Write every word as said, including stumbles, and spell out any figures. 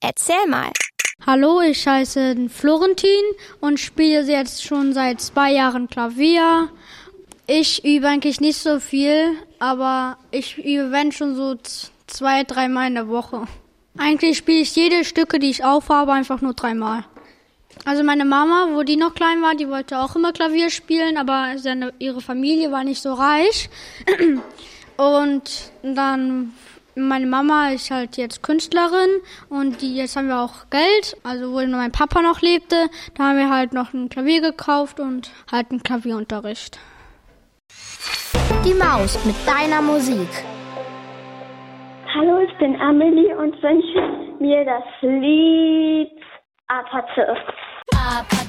Erzähl mal. Hallo, ich heiße Florentin und spiele jetzt schon seit zwei Jahren Klavier. Ich übe eigentlich nicht so viel, aber ich übe wenn schon so zwei, dreimal in der Woche. Eigentlich spiele ich jede Stücke, die ich aufhabe, einfach nur dreimal. Also meine Mama, wo die noch klein war, die wollte auch immer Klavier spielen, aber seine, ihre Familie war nicht so reich. Und dann, meine Mama ist halt jetzt Künstlerin und die, jetzt haben wir auch Geld. Also wo mein Papa noch lebte, da haben wir halt noch ein Klavier gekauft und halt einen Klavierunterricht. Die Maus mit deiner Musik. Hallo, ich bin Amelie und wünsche mir das Lied Apathe. Apathe.